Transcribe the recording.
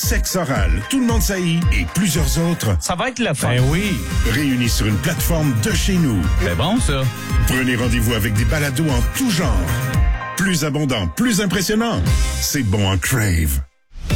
Sexe oral, tout le monde saillit et plusieurs autres. Ça va être le fun. Ben oui. Réunis sur une plateforme de chez nous. C'est bon, ça. Prenez rendez-vous avec des balados en tout genre. Plus abondant, plus impressionnant. C'est bon en Crave.